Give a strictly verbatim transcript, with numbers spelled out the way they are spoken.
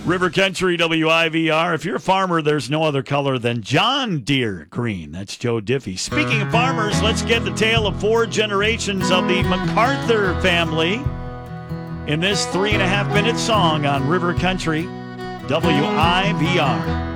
River Country W I V R. If you're a farmer, there's no other color than John Deere green. That's Joe Diffie. Speaking of farmers, let's get the tale of four generations of the MacArthur family in this three and a half minute song on River Country W I V R.